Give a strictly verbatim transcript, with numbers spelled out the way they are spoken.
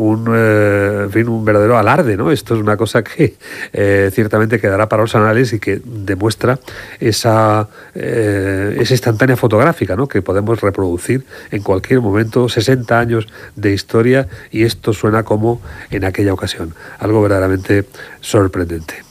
un, eh, en fin, un verdadero alarde, ¿no? Esto es una cosa que eh, ciertamente quedará para los anales y que demuestra esa, eh, esa instantánea fotográfica, ¿no? Que podemos reproducir en cualquier momento, sesenta años de historia, y esto suena como en aquella ocasión, algo verdaderamente sorprendente.